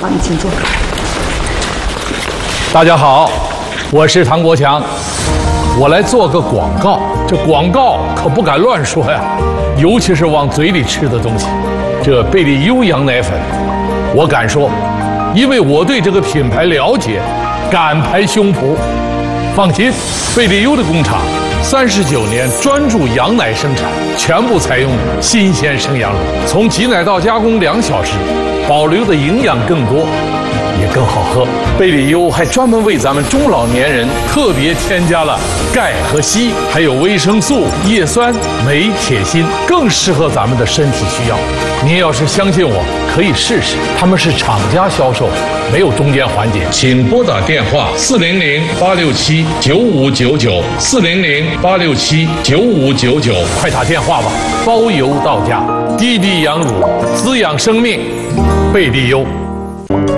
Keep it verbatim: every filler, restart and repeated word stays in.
好，你请坐。 大家好，我是唐国强，我来做个广告。这广告可不敢乱说呀，尤其是往嘴里吃的东西。这贝利优羊奶粉，我敢说，因为我对这个品牌了解，敢拍胸脯。放心，贝利优的工厂三十九年专注羊奶生产，全部采用新鲜生羊乳，从挤奶到加工两小时，保留的营养更多，也更好喝。贝利优还专门为咱们中老年人特别添加了钙和硒，还有维生素、叶酸、镁、铁、锌，更适合咱们的身体需要。您要是相信我，可以试试。他们是厂家销售，没有中间环节。请拨打电话四零零八六七九五九九四零零八六七九五九九，快打电话吧，包邮到家。滴滴羊乳，滋养生命，贝利优。